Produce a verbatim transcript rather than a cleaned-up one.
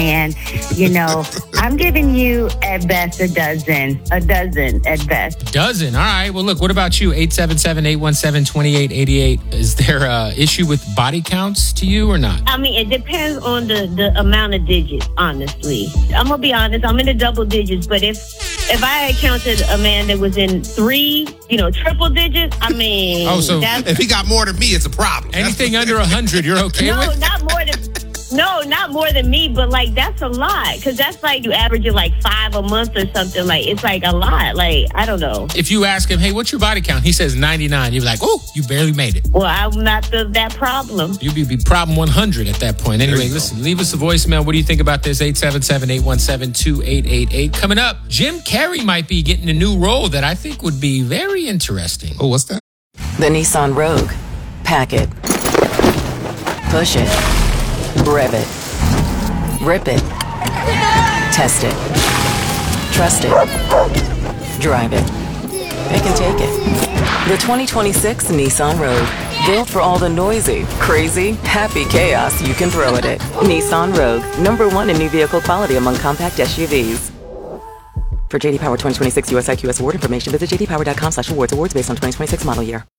And, you know, I'm giving you at best a dozen, a dozen at best. Dozen. All right. Well, look, what about you? eight seven seven, eight one seven, two eight eight eight. Is there a issue with body counts to you or not? I mean, it depends on the, the amount of digits, honestly. I'm going to be honest. I'm in the double digits, but if if I had counted a man that was in three, you know, triple digits, I mean... Oh, so that's, if he got more than me, it's a problem. Anything under one hundred, you're okay no, with? No, not more than... No, not more than me, but like that's a lot. Because that's like you averaging like five a month or something. Like it's like a lot. Like, I don't know. If you ask him, hey, what's your body count? He says ninety-nine. You're like, oh, you barely made it. Well, I'm not the, that problem. You'd be, be problem one hundred at that point. Anyway, listen, go. Leave us a voicemail. What do you think about this? eight seven seven, eight one seven, two eight eight eight. Coming up, Jim Carrey might be getting a new role that I think would be very interesting. Oh, what's that? The Nissan Rogue. Pack it. Push it. Rev it. Rip it. Test it. Trust it. Drive it. Pick and take it. The twenty twenty-six Nissan Rogue. Built for all the noisy, crazy, happy chaos you can throw at it. Nissan Rogue. Number one in new vehicle quality among compact S U Vs. For J D Power twenty twenty-six U S I Q S award information, visit j d power dot com slash awards. Awards based on twenty twenty-six model year.